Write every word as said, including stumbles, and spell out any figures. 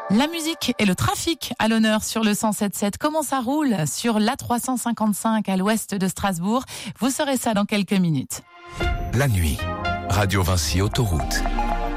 La musique et le trafic à l'honneur sur le cent sept sept. Comment ça roule sur l'A trois cent cinquante-cinq à l'ouest de Strasbourg? Vous saurez ça dans quelques minutes. La nuit, Radio Vinci Autoroute.